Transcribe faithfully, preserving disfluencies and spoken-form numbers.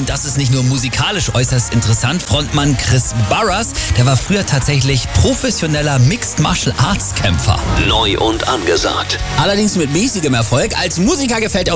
Und das ist nicht nur musikalisch äußerst interessant. Frontmann Chris Burrers, der war früher tatsächlich professioneller Mixed Martial Arts Kämpfer. Neu und angesagt. Allerdings mit mäßigem Erfolg. Als Musiker gefällt er